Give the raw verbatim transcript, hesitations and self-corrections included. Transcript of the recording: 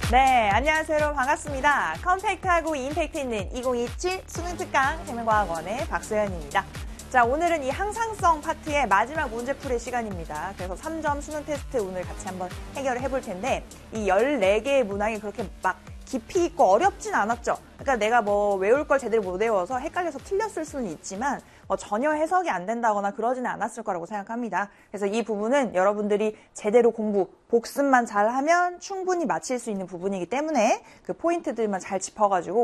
네, 안녕하세요. 여러분 반갑습니다. 컴팩트하고 임팩트 있는 이천이십칠 수능특강 생명과학원의 박소연입니다. 자, 오늘은 이 항상성 파트의 마지막 문제풀이 시간입니다. 그래서 삼 점 수능 테스트 오늘 같이 한번 해결을 해볼 텐데, 이 열네 개의 문항이 그렇게 막 깊이 있고 어렵진 않았죠. 그러니까 내가 뭐 외울 걸 제대로 못 외워서 헷갈려서 틀렸을 수는 있지만 뭐 전혀 해석이 안 된다거나 그러지는 않았을 거라고 생각합니다. 그래서 이 부분은 여러분들이 제대로 공부, 복습만 잘하면 충분히 맞힐 수 있는 부분이기 때문에 그 포인트들만 잘 짚어가지고